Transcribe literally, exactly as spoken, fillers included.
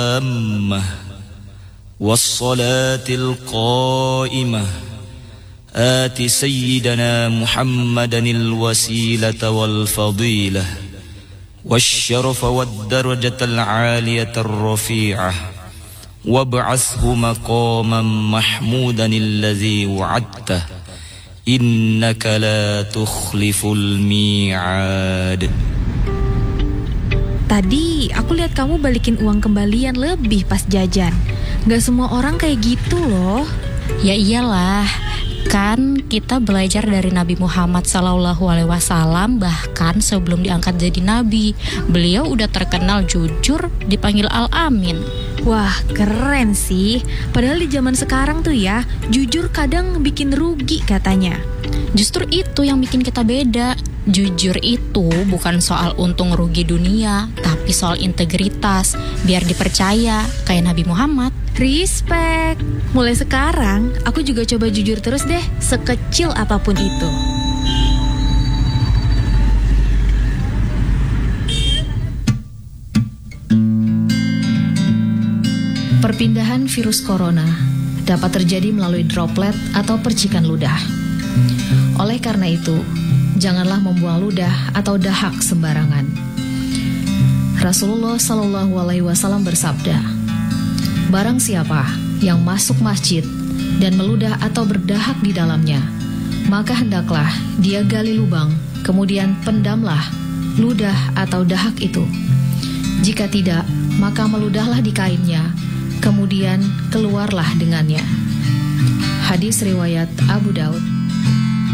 التامة والصلاة القائمة آت سيدنا محمدا الوسيلة والفضيلة والشرف والدرجة العالية الرفيعة وابعثه مقاما محمودا الذي وعدته إنك لا تخلف الميعاد. Tadi aku lihat kamu balikin uang kembalian lebih pas jajan. Gak semua orang kayak gitu loh. Ya iyalah, kan kita belajar dari Nabi Muhammad Sallallahu Alaihi Wasallam. Bahkan sebelum diangkat jadi nabi, beliau udah terkenal jujur, dipanggil Al-Amin. Wah, keren sih. Padahal di zaman sekarang tuh ya, jujur kadang bikin rugi katanya. Justru itu yang bikin kita beda. Jujur itu bukan soal untung rugi dunia, tapi soal integritas, biar dipercaya kayak Nabi Muhammad. Respect. Mulai sekarang, aku juga coba jujur terus deh, sekecil apapun itu. Perpindahan virus corona dapat terjadi melalui droplet atau percikan ludah. Oleh karena itu, janganlah membuang ludah atau dahak sembarangan. Rasulullah Shallallahu Alaihi Wasallam bersabda, barang siapa yang masuk masjid dan meludah atau berdahak di dalamnya, maka hendaklah dia gali lubang, kemudian pendamlah ludah atau dahak itu. Jika tidak, maka meludahlah di kainnya, kemudian keluarlah dengannya. Hadis riwayat Abu Daud.